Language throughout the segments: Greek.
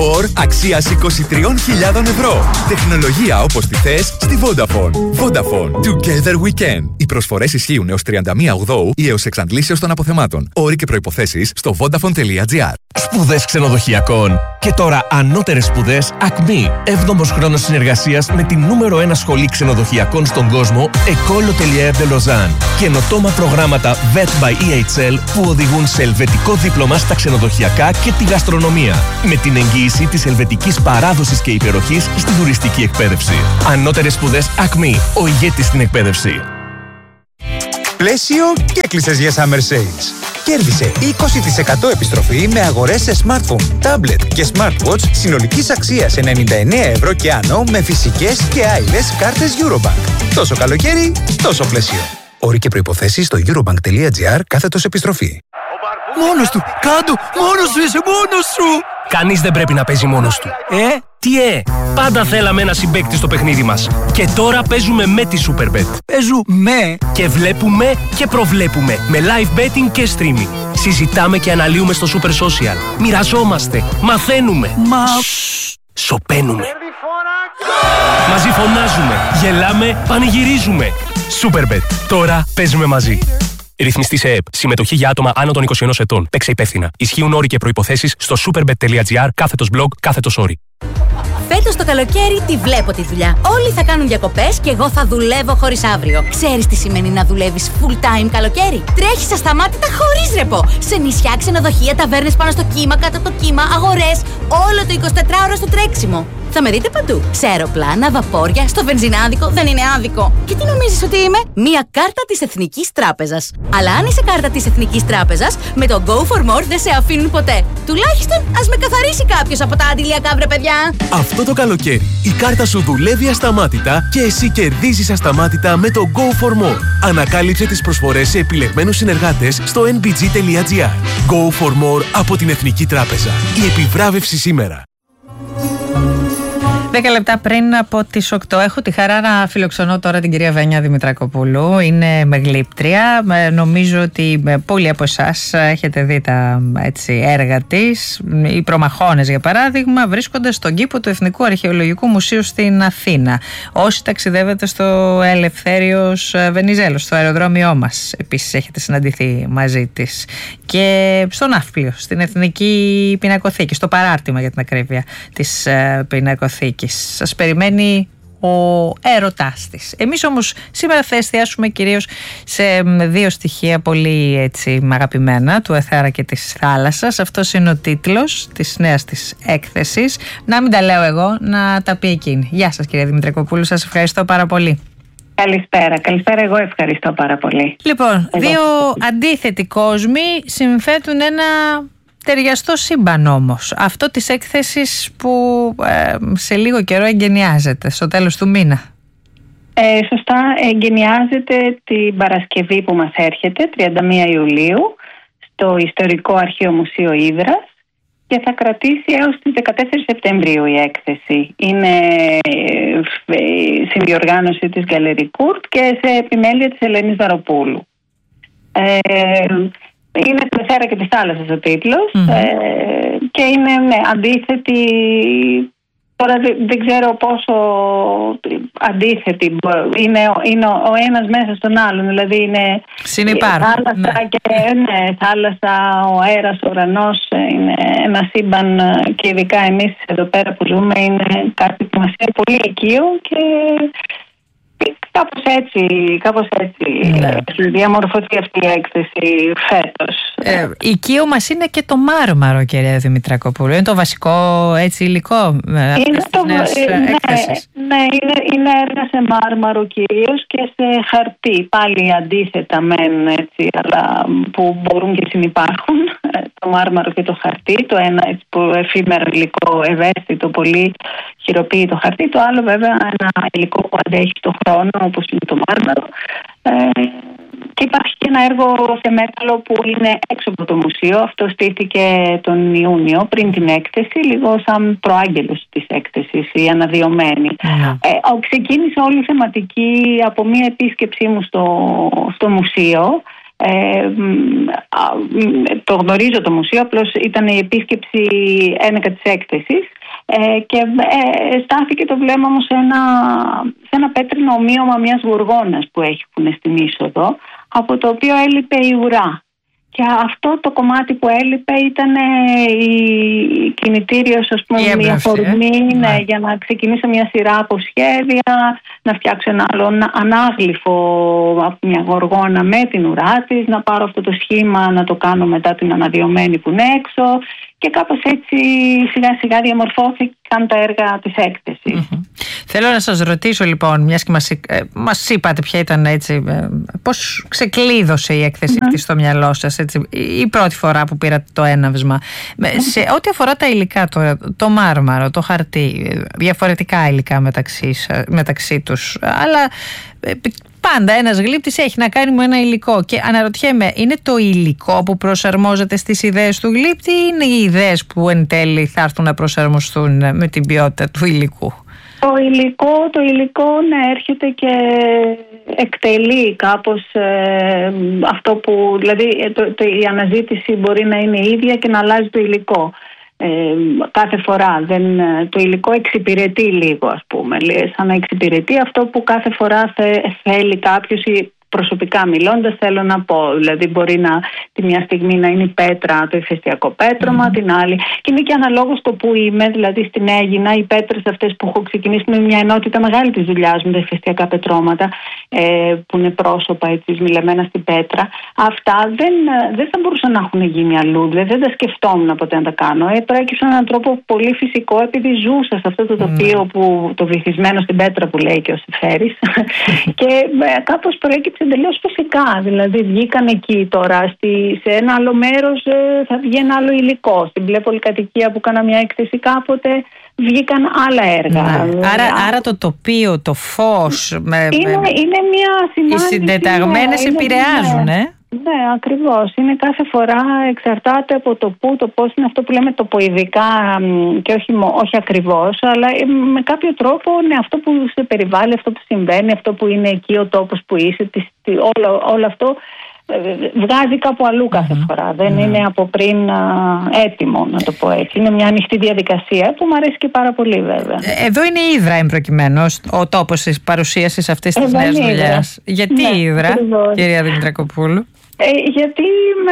4 αξίας 23.000 ευρώ. Τεχνολογία όπως τη θες στη Vodafone. Vodafone. Together we can. Οι προσφορές ισχύουν έως 31 Οκτώου ή έως εξαντλήσεως των αποθεμάτων. Όροι και προϋποθέσεις στο vodafone.gr. Σπουδές ξενοδοχειακών. Και τώρα ανώτερες σπουδές Acme. 7ος χρόνος συνεργασίας με την νούμερο 1 σχολή ξενοδοχειακών στον κόσμο, École Hôtelière de Lausanne. Καινοτόμα προγράμματα VET by EHL που οδηγούν σε ελβετικό δίπλωμα στα ξενοδοχειακά και τη γαστρονομία. Με την εγγύηση της ελβετικής παράδοσης και υπεροχής στη τουριστική εκπαίδευση. Ανώτερες σπουδές Acme. Ο ηγέτης στην εκπαίδευση. Πλαίσιο και έκλεισες για Summer Sales. Κέρδισε 20% επιστροφή με αγορές σε smartphone, tablet και smartwatch συνολικής αξίας 99 ευρώ και άνω με φυσικές και άειλες κάρτες Eurobank. Τόσο καλοκαίρι, τόσο πλαίσιο. Όροι και προϋποθέσεις στο eurobank.gr/επιστροφή. Μόνος του! Κάντο! Μόνος σου είσαι! Μόνος σου! Κανείς δεν πρέπει να παίζει μόνος του. Τι πάντα θέλαμε ένα συμπαίκτη στο παιχνίδι μας. Και τώρα παίζουμε με τη Superbet. Παίζουμε! Και βλέπουμε και προβλέπουμε με live betting και streaming. Συζητάμε και αναλύουμε στο Super Social. Μοιραζόμαστε, μαθαίνουμε. Σωπαίνουμε. Μαζί φωνάζουμε, γελάμε, πανηγυρίζουμε. Superbet. Τώρα παίζουμε μαζί. Ρυθμιστή σε ΕΕΠ. Συμμετοχή για άτομα άνω των 21 ετών. Παίξε υπεύθυνα. Ισχύουν όροι και προϋποθέσεις στο superbet.gr/blog/όροι. Φέτος το καλοκαίρι τη βλέπω τη δουλειά. Όλοι θα κάνουν διακοπές και εγώ θα δουλεύω χωρίς αύριο. Ξέρεις τι σημαίνει να δουλεύεις full time καλοκαίρι? Τρέχεις ασταμάτητα χωρίς ρεπό. Σε νησιά, ξενοδοχεία, ταβέρνες πάνω στο κύμα, κάτω από το κύμα, αγορές. Όλο το 24ωρο στο τρέξιμο. Θα με δείτε παντού. Σε αεροπλάνα, βαπόρια, στο βενζινάδικο. Δεν είναι άδικο. Και τι νομίζεις ότι είμαι? Μία κάρτα της Εθνικής Τράπεζας. Αλλά αν είσαι κάρτα της Εθνικής Τράπεζας, με το Go for More δεν σε αφήνουν ποτέ. Τουλάχιστον ας με καθαρίσει κάποιος από τα αντιλιακά, βρε παιδιά. Αυτό το καλοκαίρι η κάρτα σου δουλεύει ασταμάτητα και εσύ κερδίζεις ασταμάτητα με το Go for More. Ανακάλυψε τις προσφορές σε επιλεγμένους συνεργάτες στο nbg.gr. Go for More από την Εθνική Τράπεζα. Η επιβράβευση σήμερα. 10 λεπτά πριν από τις 8 έχω τη χαρά να φιλοξενώ τώρα την κυρία Βένια Δημητρακοπούλου. Είναι μεγλύπτρια. Νομίζω ότι πολλοί από εσάς έχετε δει τα έργα της. Οι προμαχώνες, για παράδειγμα, βρίσκονται στον κήπο του Εθνικού Αρχαιολογικού Μουσείου στην Αθήνα. Όσοι ταξιδεύετε στο Ελευθέριος Βενιζέλος, στο αεροδρόμιό μας, επίσης έχετε συναντηθεί μαζί της. Και στο Ναύπλιο, στην Εθνική Πινακοθήκη, στο παράρτημα για την ακρίβεια της Πινακοθήκης. Σας περιμένει ο έρωτάς της. Εμείς όμως σήμερα θα εστιάσουμε κυρίως σε δύο στοιχεία πολύ αγαπημένα, του εθέρα και της θάλασσας. Αυτός είναι ο τίτλος της νέας της έκθεσης. Να μην τα λέω εγώ, να τα πει εκείνη. Γεια σας κυρία Δημητρακοπούλου, σας ευχαριστώ πάρα πολύ. Καλησπέρα, εγώ ευχαριστώ πάρα πολύ. Λοιπόν, δύο αντίθετοι κόσμοι συμφέτουν ένα ταιριαστό σύμπαν όμως. Αυτό της έκθεσης που σε λίγο καιρό εγκαινιάζεται, στο τέλος του μήνα. Σωστά, εγκαινιάζεται την Παρασκευή που μας έρχεται, 31 Ιουλίου, στο Ιστορικό Αρχαίο Μουσείο Ύδρας και θα κρατήσει έως τις 14 Σεπτεμβρίου η έκθεση. Είναι συνδιοργάνωση της Γκαλερί Κουρτ και σε επιμέλεια της Ελένης Βαροπούλου. Είναι του εθέρα και της θάλασσας ο τίτλος και είναι αντίθετη. Τώρα δεν ξέρω πόσο αντίθετη είναι ο ένας μέσα στον άλλον. Δηλαδή είναι θάλασσα και θάλασσα, ο αέρας, ο ουρανός. Είναι ένα σύμπαν και ειδικά εμείς εδώ πέρα που ζούμε είναι κάτι που μας είναι πολύ οικείο και κάπως έτσι διαμορφωθεί αυτή η έκθεση φέτος. Οικείο μας είναι και το μάρμαρο, κυρία Δημητρακοπούλου. Είναι το βασικό υλικό έκθεσης. Ναι, είναι έργα σε μάρμαρο κυρίως και σε χαρτί. Πάλι αντίθετα αλλά που μπορούν και συνυπάρχουν. Το μάρμαρο και το χαρτί. Το ένα εφήμερο υλικό, ευαίσθητο, πολύ χειροποίητο χαρτί. Το άλλο βέβαια ένα υλικό που αντέχει το χρόνο, όπως είναι το μάρμαρο. Και υπάρχει και ένα έργο σε μέταλλο που είναι έξω από το μουσείο. Αυτό στήθηκε τον Ιούνιο πριν την έκθεση, λίγο σαν προάγγελος της έκθεσης, η αναδειωμένη. Ξεκίνησε όλη η θεματική από μια επίσκεψή μου στο μουσείο. Το γνωρίζω το μουσείο, απλώς ήταν η επίσκεψη ένεκα της έκθεσης. Και στάθηκε το βλέμμα μου σε ένα πέτρινο ομοίωμα μιας γοργόνας που έχουν στην είσοδο, από το οποίο έλειπε η ουρά. Και αυτό το κομμάτι που έλειπε ήταν η κινητήριος, ας πούμε, μια αφορμή για να ξεκινήσω μια σειρά από σχέδια, να φτιάξω ένα άλλο ανάγλυφο από μια γοργόνα με την ουρά της, να πάρω αυτό το σχήμα, να το κάνω μετά την αναδειωμένη που είναι έξω, και κάπως έτσι σιγά σιγά διαμορφώθηκαν τα έργα της έκθεσης. Θέλω να σας ρωτήσω λοιπόν, μιας και μας είπατε ποια ήταν, έτσι, πώς ξεκλείδωσε η έκθεση αυτή στο μυαλό σας, έτσι, η πρώτη φορά που πήρατε το έναυσμα. Σε ό,τι αφορά τα υλικά τώρα, το μάρμαρο, το χαρτί, διαφορετικά υλικά μεταξύ τους, αλλά πάντα ένας γλύπτης έχει να κάνει με ένα υλικό, και αναρωτιέμαι, είναι το υλικό που προσαρμόζεται στις ιδέες του γλύπτη ή είναι οι ιδέες που εν τέλει θα έρθουν να προσαρμοστούν με την ποιότητα του υλικού? Το υλικό να έρχεται και εκτελεί κάπως αυτό που, δηλαδή η αναζήτηση μπορεί να είναι ίδια και να αλλάζει το υλικό κάθε φορά. Το υλικό εξυπηρετεί λίγο, ας πούμε, σαν να εξυπηρετεί αυτό που κάθε φορά θέλει κάποιος, ή προσωπικά μιλώντας θέλω να πω. Δηλαδή μπορεί τη μια στιγμή να είναι η πέτρα, το ηφαιστειακό πέτρωμα, την άλλη. Και είναι και αναλόγως το που είμαι, δηλαδή στην Αίγινα, οι πέτρες αυτές που έχω ξεκινήσει με μια ενότητα μεγάλη της δουλειάς μου, τα ηφαιστειακά πετρώματα, που είναι πρόσωπα έτσι σμιλεμένα στην πέτρα. Αυτά δεν θα μπορούσαν να έχουν γίνει αλλού. Δεν τα σκεφτόμουν ποτέ να τα κάνω. Προέκυψαν με έναν τρόπο πολύ φυσικό, επειδή ζούσα σε αυτό το τοπίο το βυθισμένο στην πέτρα που λέει και ο Σεφέρης. Και κάπως προέκυψε εντελώς φυσικά. Δηλαδή βγήκαν εκεί τώρα, σε ένα άλλο μέρος θα βγει ένα άλλο υλικό. Στην μπλε πολυκατοικία που έκανα μια έκθεση κάποτε, βγήκαν άλλα έργα. Άρα το τοπίο, το φως, είναι μια σημάδι. Οι συντεταγμένες επηρεάζουν, Ναι, ακριβώς. Είναι κάθε φορά, εξαρτάται από το πού, το πώς είναι αυτό που λέμε τοποειδικά, και όχι ακριβώς, αλλά με κάποιο τρόπο αυτό που σε περιβάλλει, αυτό που συμβαίνει, αυτό που είναι εκεί ο τόπος που είσαι, όλο αυτό βγάζει κάπου αλλού κάθε φορά. Δεν είναι από πριν έτοιμο, να το πω έτσι. Είναι μια ανοιχτή διαδικασία που μου αρέσει και πάρα πολύ, βέβαια. Εδώ είναι η Ύδρα, εμπροκειμένου, ο τόπος της παρουσίασης αυτής της νέας δουλειάς. Γιατί η Ύδρα, ακριβώς, κυρία Δημητρακοπούλου? Γιατί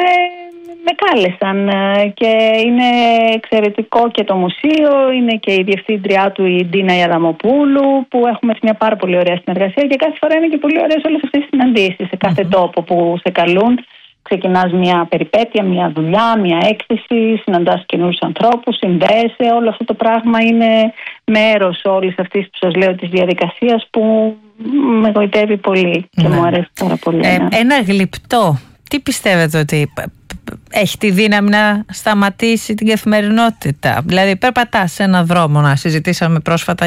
με κάλεσαν και είναι εξαιρετικό και το μουσείο, είναι και η διευθύντριά του, η Ντίνα Ιαδαμοπούλου, που έχουμε μια πάρα πολύ ωραία συνεργασία, και κάθε φορά είναι και πολύ ωραίες όλες αυτές τις συναντήσεις σε κάθε τόπο που σε καλούν. Ξεκινάς μια περιπέτεια, μια δουλειά, μια έκθεση, συναντάς καινούριους ανθρώπους, συνδέεσαι. Όλο αυτό το πράγμα είναι μέρος όλης αυτής που σας λέω της διαδικασίας, που με γοητεύει πολύ και μου αρέσει πάρα πολύ. Ένα γλυπτό, τι πιστεύετε ότι έχει τη δύναμη να σταματήσει την καθημερινότητα? Δηλαδή περπατάς σε έναν δρόμο, συζητήσαμε πρόσφατα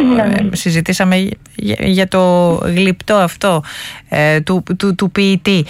για το γλυπτό αυτό του ποιητή.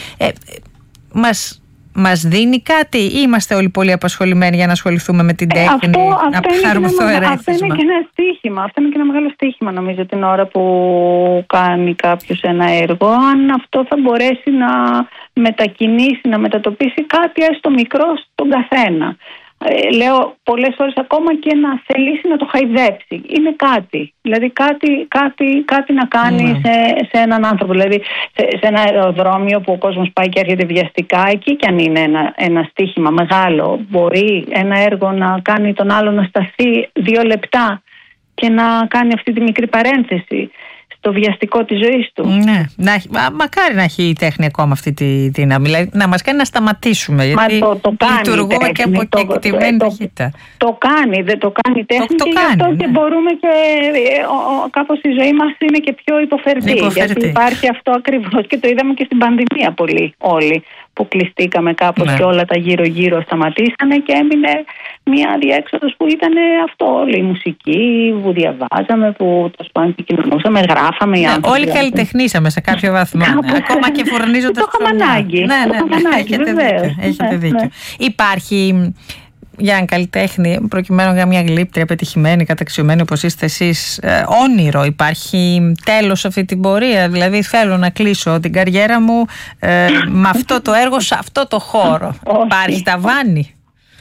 Μας δίνει κάτι, ή είμαστε όλοι πολύ απασχολημένοι για να ασχοληθούμε με την τέχνη, να πάρουμε το ερέθισμα? Αυτό είναι και ένα στοίχημα, αυτό είναι και ένα μεγάλο στοίχημα, νομίζω, την ώρα που κάνει κάποιος ένα έργο, αν αυτό θα μπορέσει να μετακινήσει, να μετατοπίσει κάτι έστω μικρό στον καθένα. Λέω πολλές φορές ακόμα και να θελήσει να το χαϊδέψει. Είναι κάτι. Δηλαδή κάτι να κάνει σε έναν άνθρωπο. Δηλαδή σε ένα αεροδρόμιο που ο κόσμος πάει και έρχεται βιαστικά, εκεί κι αν είναι ένα στοίχημα μεγάλο, μπορεί ένα έργο να κάνει τον άλλο να σταθεί 2 λεπτά και να κάνει αυτή τη μικρή παρένθεση στο βιαστικό της ζωής του. Ναι, μακάρι να έχει η τέχνη ακόμα αυτή τη δύναμη, δηλαδή να μας κάνει να σταματήσουμε. Γιατί το κάνει, λειτουργούμε και από κεκτημένη ταχύτητα. Το κάνει, δεν το κάνει η τέχνη, και γι' αυτό και μπορούμε και κάπως η ζωή μας είναι και πιο υποφερτή. Γιατί υπάρχει αυτό ακριβώς, και το είδαμε και στην πανδημία πολύ όλοι, που κλειστήκαμε κάπως και όλα τα γύρω-γύρω σταματήσανε και έμεινε μια διέξοδος που ήταν αυτό, όλη η μουσική που διαβάζαμε, που το σπάνιο επικοινωνούσαμε, γράφαμε. Όλοι καλλιτεχνήσαμε σε κάποιο βαθμό. Ακόμα και φορνίζοντας. Το είχαμε ανάγκη. Έχετε δίκιο. Υπάρχει για έναν καλλιτέχνη, προκειμένου για μια γλύπτρια πετυχημένη, καταξιωμένη όπως είστε εσείς, όνειρο? Υπάρχει τέλος αυτή την πορεία? Δηλαδή θέλω να κλείσω την καριέρα μου με αυτό το έργο, σε αυτό το χώρο. Υπάρχει ταβάνι?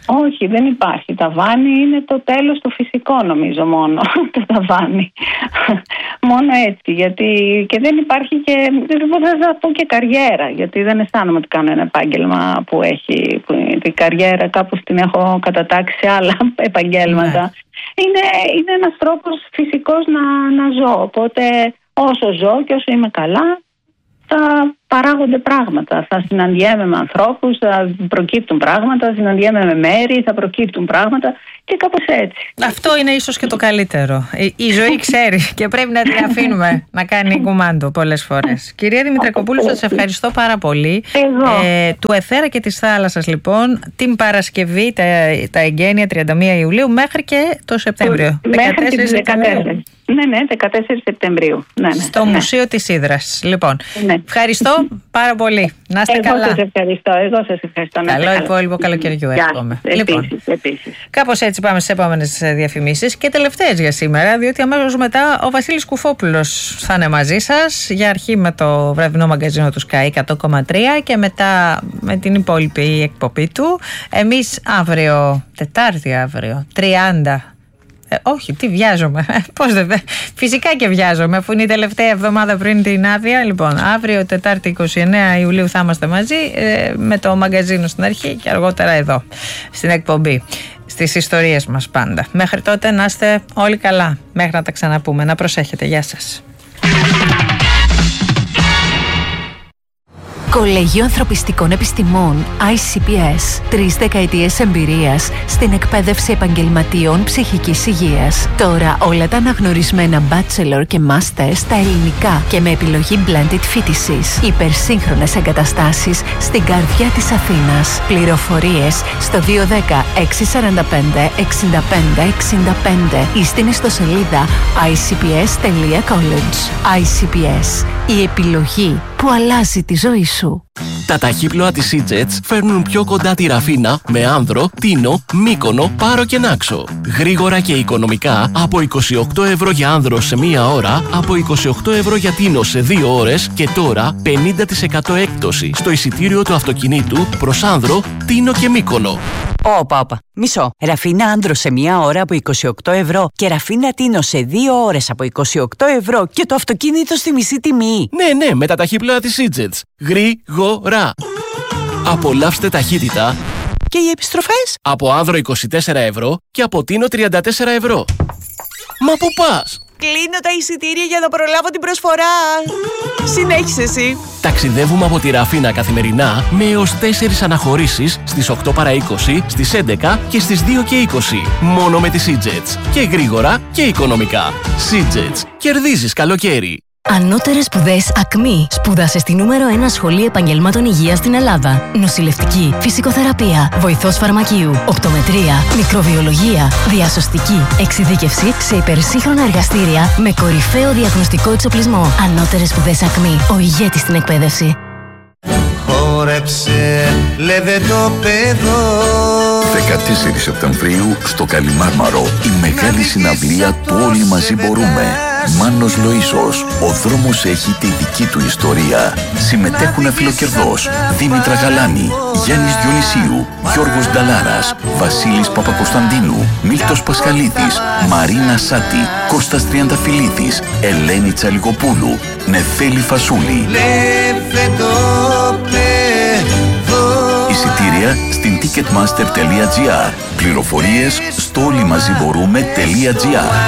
Όχι, δεν υπάρχει ταβάνι, είναι το τέλος το φυσικό νομίζω μόνο το ταβάνι. Μόνο έτσι, γιατί και δεν υπάρχει και, δεν θα πω και καριέρα, γιατί δεν αισθάνομαι ότι κάνω ένα επάγγελμα που έχει, την καριέρα κάπως την έχω κατατάξει σε άλλα επαγγέλματα. Ναι. Είναι ένας τρόπος φυσικός να ζω, οπότε όσο ζω και όσο είμαι καλά θα παράγονται πράγματα. Θα συναντιέμαι με ανθρώπους, θα προκύπτουν πράγματα, θα συναντιέμαι με μέρη, θα προκύπτουν πράγματα και κάπως έτσι. Αυτό είναι ίσως και το καλύτερο. Η ζωή ξέρει και πρέπει να την αφήνουμε να κάνει κουμάντο πολλές φορές. Κυρία Δημητρακοπούλου, σας ευχαριστώ πάρα πολύ. Του Εθέρα και της Θάλασσας λοιπόν, την Παρασκευή, τα εγγένεια 31 Ιουλίου μέχρι και το Σεπτέμβριο. Μέχρι και 14. Ναι, 14 Σεπτεμβρίου. Ναι, στο Μουσείο της Ύδρας. Λοιπόν, ευχαριστώ πάρα πολύ. Να είστε καλά. Εγώ σας ευχαριστώ. Καλό υπόλοιπο καλοκαιριού εύχομαι. Επίσης. Κάπως έτσι πάμε στις επόμενες διαφημίσεις και τελευταίες για σήμερα, διότι αμέσως μετά ο Βασίλης Κουφόπουλος θα είναι μαζί σας για αρχή με το βραδινό μαγκαζίνο του Sky 100,3 και μετά με την υπόλοιπη εκπομπή του. Εμείς αύριο, Τετάρτη αύριο, 30. Όχι, τι βιάζομαι. Πώς δεν. Φυσικά και βιάζομαι, αφού είναι η τελευταία εβδομάδα πριν την άδεια. Λοιπόν, αύριο, Τετάρτη 29 Ιουλίου, θα είμαστε μαζί με το μαγκαζίνο στην αρχή και αργότερα εδώ, στην εκπομπή. Στις ιστορίες μας πάντα. Μέχρι τότε να είστε όλοι καλά. Μέχρι να τα ξαναπούμε. Να προσέχετε. Γεια σας. Κολέγιο Ανθρωπιστικών Επιστημών ICPS. 3 δεκαετίες εμπειρίας στην εκπαίδευση επαγγελματιών ψυχικής υγείας. Τώρα όλα τα αναγνωρισμένα bachelor και master στα ελληνικά και με επιλογή blended φοιτησης. Υπερσύγχρονες εγκαταστάσεις στην καρδιά της Αθήνας. Πληροφορίες στο 210 645 65 65 ή στην ιστοσελίδα icps.college. ICPS. Η επιλογή που αλλάζει τη ζωή σου. Τα ταχύπλοα της Seajets φέρνουν πιο κοντά τη Ραφίνα με Άνδρο, Τίνο, Μύκονο, Πάρο και Νάξο. Γρήγορα και οικονομικά από 28 ευρώ για Άνδρο σε 1 ώρα, από 28 ευρώ για Τίνο σε 2 ώρες και τώρα 50% έκπτωση στο εισιτήριο του αυτοκινήτου προς Άνδρο, Τίνο και Μύκονο. Όπα, μισό. Ραφίνα Άνδρο σε 1 ώρα από 28 ευρώ και Ραφίνα Τίνο σε 2 ώρες από 28 ευρώ και το αυτοκίνητο στη μισή τιμή. Ναι, με τα ταχύπλοα της Seajets. Γρήγορα. Απολαύστε ταχύτητα. Και οι επιστροφές? Από Άνδρο 24 ευρώ και από Τίνο 34 ευρώ. Μα πού πας? Κλείνω τα εισιτήρια για να προλάβω την προσφορά. Συνέχισε εσύ. Ταξιδεύουμε από τη Ραφίνα καθημερινά με έως 4 αναχωρήσεις στις 8 παρά 20, στις 11 και στις 2 και 20. Μόνο με τη Seajets. Και γρήγορα και οικονομικά. Seajets. Κερδίζεις καλοκαίρι. Ανώτερες σπουδές ΑΚΜΗ. Σπούδασε στη νούμερο 1 σχολή επαγγελμάτων υγείας στην Ελλάδα. Νοσηλευτική, φυσικοθεραπεία, βοηθός φαρμακείου, οπτομετρία, μικροβιολογία, διασωστική, εξειδίκευση σε υπερσύγχρονα εργαστήρια με κορυφαίο διαγνωστικό εξοπλισμό. Ανώτερες σπουδές ΑΚΜΗ. Ο ηγέτης στην εκπαίδευση. Χόρεψε, λέτε το παιδό. 14 Σεπτεμβρίου στο Καλιμάρμαρο η μεγάλη συναυλία του Όλοι Μαζί Μπορούμε. Μάνος Λοΐσος, ο δρόμος έχει τη δική του ιστορία. Συμμετέχουν αφιλοκερδός Δήμητρα Γαλάνη, Γιάννης Διονυσίου, Γιώργος Νταλάρας, Βασίλης Παπακοσταντίνου, Μίλτος Πασχαλίδης, Μαρίνα Σάτη, Κώστας Τριανταφυλλίδης, Ελένη Τσαλικοπούλου, Νεφέλη Φασούλη. Εισιτήρια στην ticketmaster.gr. Πληροφορίες στο όλοιμαζιμπορούμε.gr.